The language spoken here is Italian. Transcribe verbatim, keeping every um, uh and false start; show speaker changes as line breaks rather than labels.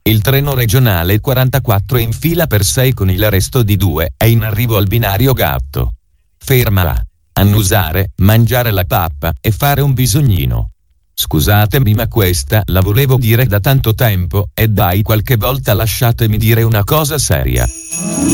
Il treno regionale quarantaquattro in fila per sei con il resto di due è in arrivo al binario gatto. Fermala. Annusare, mangiare la pappa e fare un bisognino. Scusatemi ma questa la volevo dire da tanto tempo e dai qualche volta lasciatemi dire una cosa seria.